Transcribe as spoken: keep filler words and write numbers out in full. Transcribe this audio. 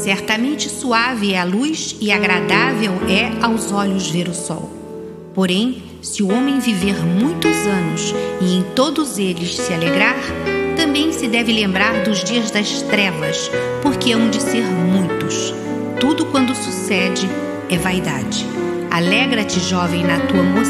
Certamente suave é a luz e agradável é aos olhos ver o sol. Porém, se o homem viver muitos anos e em todos eles se alegrar, também se deve lembrar dos dias das trevas, porque hão de ser muitos. Tudo quando sucede é vaidade. Alegra-te, jovem, na tua mocidade.